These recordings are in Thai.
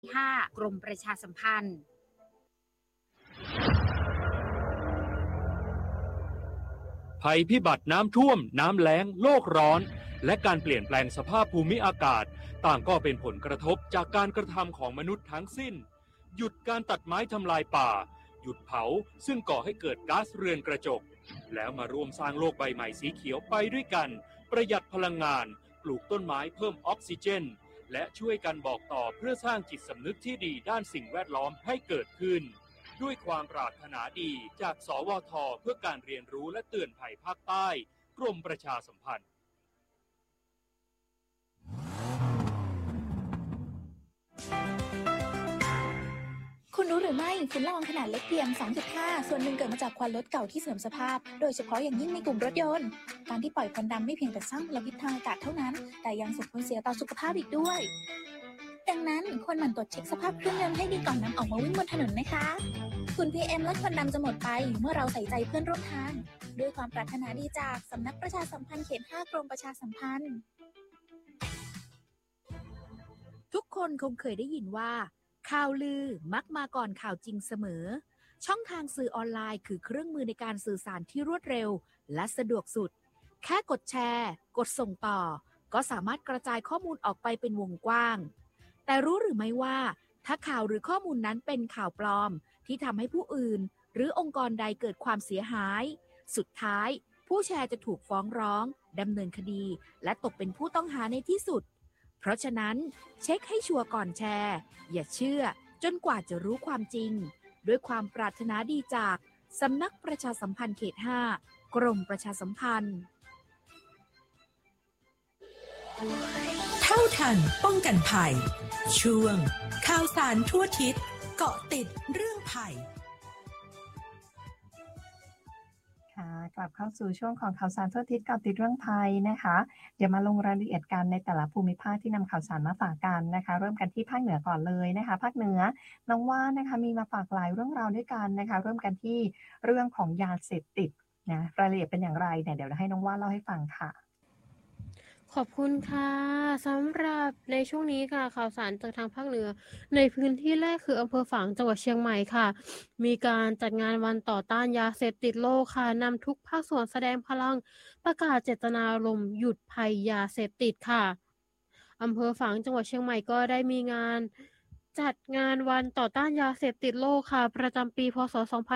5กรมประชาสัมพันธ์ภัยพิบัติน้ำท่วมน้ำแล้งโลกร้อนและการเปลี่ยนแปลงสภาพภูมิอากาศต่างก็เป็นผลกระทบจากการกระทำของมนุษย์ทั้งสิ้นหยุดการตัดไม้ทำลายป่าหยุดเผาซึ่งก่อให้เกิดก๊าซเรือนกระจกแล้วมาร่วมสร้างโลกใบใหม่สีเขียวไปด้วยกันประหยัดพลังงานปลูกต้นไม้เพิ่มออกซิเจนและช่วยกันบอกต่อเพื่อสร้างจิตสำนึกที่ดีด้านสิ่งแวดล้อมให้เกิดขึ้นด้วยความปรารถนาดีจากสวท.เพื่อการเรียนรู้และเตือนภัยภาคใต้กรมประชาสัมพันธ์คุณรู้หรือไม่ฝุ่นละอองขนาดเล็กเพียง 2.5 ส่วนหนึ่งเกิดมาจากควันรถเก่าที่เสื่อมสภาพโดยเฉพาะอย่างยิ่งในกลุ่มรถยนต์การที่ปล่อยควันดำไม่เพียงแต่สร้างมลพิษทางอากาศเท่านั้นแต่ยังส่งผลเสียต่อสุขภาพอีกด้วยดังนั้นควรหมั่นตรวจเช็คสภาพเครื่องยนต์ให้ดีก่อนนำออกมาวิ่งบนถนนนะคะฝุ่น PM และควันดำจะหมดไปเมื่อเราใส่ใจเพื่อนร่วมทางด้วยความปรารถนาดีจากสำนักประชาสัมพันธ์เขต 5 กรมประชาสัมพันธ์ทุกคนคงเคยได้ยินว่าข่าวลือมักมาก่อนข่าวจริงเสมอช่องทางสื่อออนไลน์คือเครื่องมือในการสื่อสารที่รวดเร็วและสะดวกสุดแค่กดแชร์กดส่งต่อก็สามารถกระจายข้อมูลออกไปเป็นวงกว้างแต่รู้หรือไม่ว่าถ้าข่าวหรือข้อมูลนั้นเป็นข่าวปลอมที่ทำให้ผู้อื่นหรือองค์กรใดเกิดความเสียหายสุดท้ายผู้แชร์จะถูกฟ้องร้องดำเนินคดีและตกเป็นผู้ต้องหาในที่สุดเพราะฉะนั้นเช็คให้ชัวร์ก่อนแชร์อย่าเชื่อจนกว่าจะรู้ความจริงด้วยความปรารถนาดีจากสำนักประชาสัมพันธ์เขต 5 กรมประชาสัมพันธ์เท่าทันป้องกันภัยช่วงข่าวสารทั่วทิศเกาะติดเรื่องภัยกลับเข้าสู่ช่วงของข่าวสารทั่วทิศเกาะติดเรื่องภัยนะคะเดี๋ยวมาลงรายละเอียดกันในแต่ละภูมิภาคที่นำข่าวสารมาฝากกันนะคะเริ่มกันที่ภาคเหนือก่อนเลยนะคะภาคเหนือน้องว่านนะคะมีมาฝากหลายเรื่องราวด้วยกันนะคะเริ่มกันที่เรื่องของยาเสพติดนะรายละเอียดเป็นอย่างไรเนี่ยเดี๋ยวให้น้องว่านเล่าให้ฟังค่ะขอบคุณค่ะสำหรับในช่วงนี้ค่ะข่าวสารจากทางภาคเหนือในพื้นที่แรกคืออำเภอฝางจังหวัดเชียงใหม่ค่ะมีการจัดงานวันต่อต้านยาเสพติดโลกค่ะนำทุกภาคส่วนแสดงพลังประกาศเจตนารมณ์หยุดภัยยาเสพติดค่ะอำเภอฝางจังหวัดเชียงใหม่ก็ได้มีงานจัดงานวันต่อต้านยาเสพติดโลกค่ะประจำปีพ.ศ.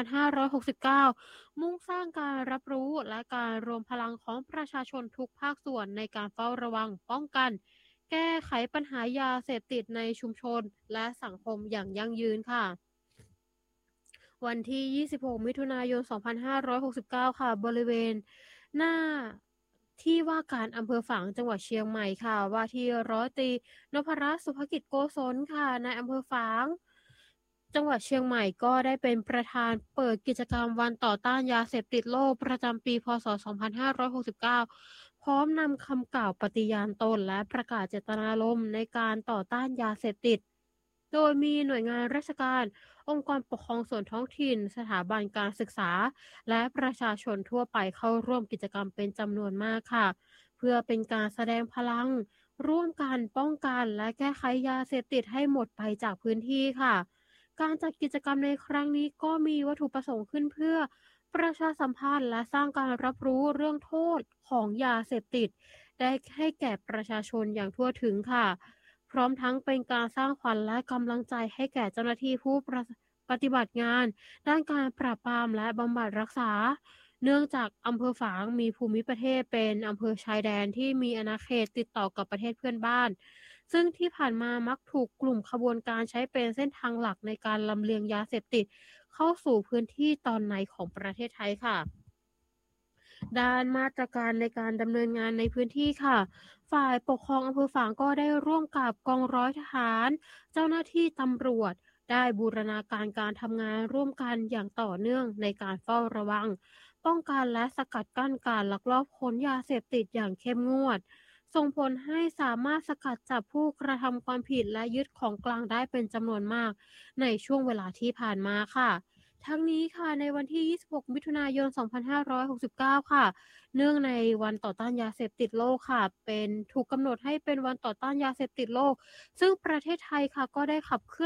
2569มุ่งสร้างการรับรู้และการรวมพลังของประชาชนทุกภาคส่วนในการเฝ้าระวังป้องกันแก้ไขปัญหายาเสพติดในชุมชนและสังคมอย่างยั่งยืนค่ะวันที่ 26 มิถุนายน 2569 ค่ะบริเวณหน้าที่ว่าการอำเภอฝางจังหวัดเชียงใหม่ค่ะว่าที่ร้อยตรีนพรัตน์สุภกิจโกศลค่ะในอำเภอฝางจังหวัดเชียงใหม่ก็ได้เป็นประธานเปิดกิจกรรมวันต่อต้านยาเสพติดโลกประจำปีพ.ศ. 2569พร้อมนำคำกล่าวปฏิญาณตนและประกาศเจตนารมณ์ในการต่อต้านยาเสพติดโดยมีหน่วยงานราชการองค์กรปกครองส่วนท้องถิ่นสถาบันการศึกษาและประชาชนทั่วไปเข้าร่วมกิจกรรมเป็นจำนวนมากค่ะเพื่อเป็นการแสดงพลังร่วมกันป้องกันและแก้ไขยาเสพติดให้หมดไปจากพื้นที่ค่ะการจัดกิจกรรมในครั้งนี้ก็มีวัตถุประสงค์ขึ้นเพื่อประชาสัมพันธ์และสร้างการรับรู้เรื่องโทษของยาเสพติดได้ให้แก่ประชาชนอย่างทั่วถึงค่ะพร้อมทั้งเป็นการสร้างขวัญและกำลังใจให้แก่เจ้าหน้าที่ผู้ปฏิบัติงานด้านการปราบปรามและบำบัดรักษาเนื่องจากอำเภอฝางมีภูมิประเทศเป็นอำเภอชายแดนที่มีอาณาเขตติดต่อกับประเทศเพื่อนบ้านซึ่งที่ผ่านมามักถูกกลุ่มขบวนการใช้เป็นเส้นทางหลักในการลำเลียงยาเสพติดเข้าสู่พื้นที่ตอนในของประเทศไทยค่ะด้านมาตรการในการดำเนินงานในพื้นที่ค่ะฝ่ายปกครองอำเภอฝางก็ได้ร่วมกับกองร้อยทหารเจ้าหน้าที่ตำรวจได้บูรณาการการทำงานร่วมกันอย่างต่อเนื่องในการเฝ้าระวังป้องกันและสกัดกั้นการลักลอบขนยาเสพติดอย่างเข้มงวดส่งผลให้สามารถสกัดจับผู้กระทำความผิดและยึดของกลางได้เป็นจำนวนมากในช่วงเวลาที่ผ่านมาค่ะทั้งนี้ค่ะในวันที่ 26 มิถุนายน 2569 ค่ะ เนื่องในวันต่อต้านยาเสพติดโลกค่ะ ถูกกำหนดให้เป็นวันต่อต้านยาเสพติดโลก ซึ่งประเทศไทยค่ะก็ได้ขับเคลื่อน